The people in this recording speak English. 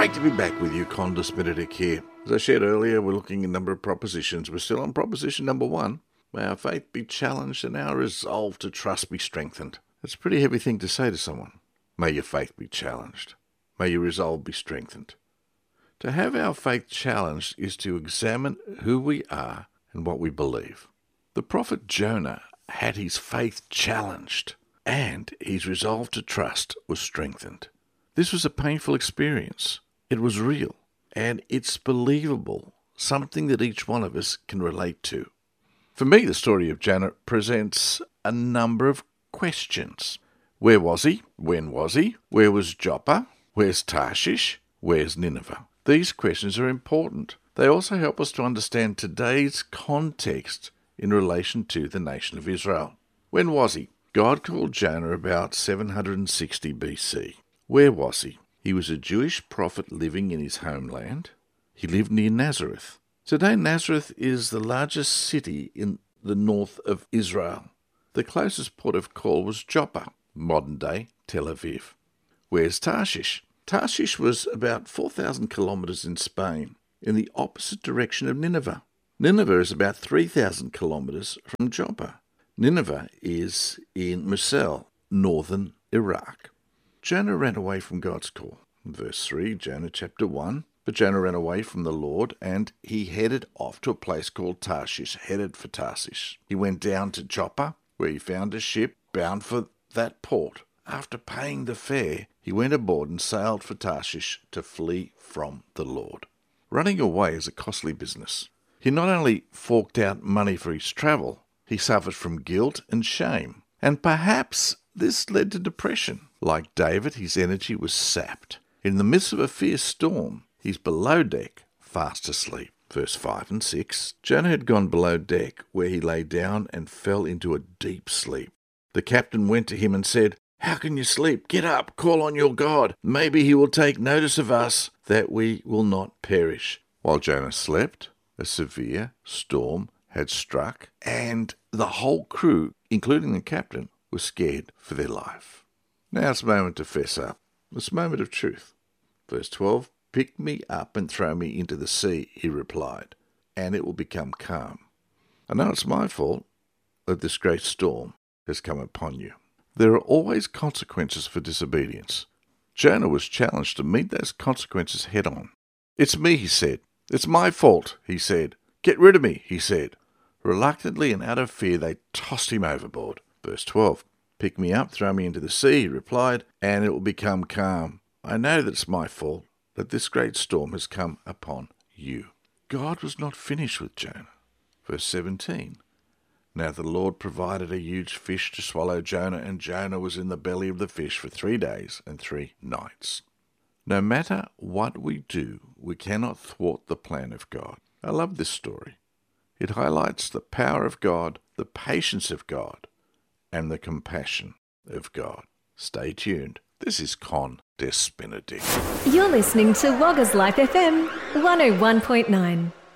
Great to be back with you, Condis Benedict here. As I shared earlier, we're looking at a number of propositions. We're still on proposition number 1. May our faith be challenged and our resolve to trust be strengthened. That's a pretty heavy thing to say to someone. May your faith be challenged. May your resolve be strengthened. To have our faith challenged is to examine who we are and what we believe. The prophet Jonah had his faith challenged, and his resolve to trust was strengthened. This was a painful experience. It was real, and it's believable, something that each one of us can relate to. For me, the story of Jonah presents a number of questions. Where was he? When was he? Where was Joppa? Where's Tarshish? Where's Nineveh? These questions are important. They also help us to understand today's context in relation to the nation of Israel. When was he? God called Jonah about 760 BC. Where was he? He was a Jewish prophet living in his homeland. He lived near Nazareth. Today, Nazareth is the largest city in the north of Israel. The closest port of call was Joppa, modern-day Tel Aviv. Where's Tarshish? Tarshish was about 4,000 kilometres in Spain, in the opposite direction of Nineveh. Nineveh is about 3,000 kilometres from Joppa. Nineveh is in Mosul, northern Iraq. Jonah ran away from God's call. In verse 3, Jonah chapter 1, but Jonah ran away from the Lord, and he headed off to a place called Tarshish, headed for Tarshish. He went down to Joppa, where he found a ship bound for that port. After paying the fare, he went aboard and sailed for Tarshish to flee from the Lord. Running away is a costly business. He not only forked out money for his travel, he suffered from guilt and shame. And perhaps this led to depression. Like David, his energy was sapped. In the midst of a fierce storm, he's below deck, fast asleep. Verse 5 and 6, Jonah had gone below deck, where he lay down and fell into a deep sleep. The captain went to him and said, "How can you sleep? Get up, call on your God. Maybe he will take notice of us, that we will not perish." While Jonah slept, a severe storm had struck, and the whole crew, including the captain, were scared for their life. Now it's a moment to fess up. It's a moment of truth. Verse 12, "Pick me up and throw me into the sea," he replied, "and it will become calm. I know it's my fault that this great storm has come upon you." There are always consequences for disobedience. Jonah was challenged to meet those consequences head on. "It's me," he said. "It's my fault," he said. "Get rid of me," he said. Reluctantly and out of fear, they tossed him overboard. Verse 12, "Pick me up, throw me into the sea," he replied, "and it will become calm. I know that it's my fault that this great storm has come upon you." God was not finished with Jonah. Verse 17, "Now the Lord provided a huge fish to swallow Jonah, and Jonah was in the belly of the fish for 3 days and 3 nights. No matter what we do, we cannot thwart the plan of God. I love this story. It highlights the power of God, the patience of God, and the compassion of God. Stay tuned. This is Condis Benedict. You're listening to Wagga's Life FM 101.9.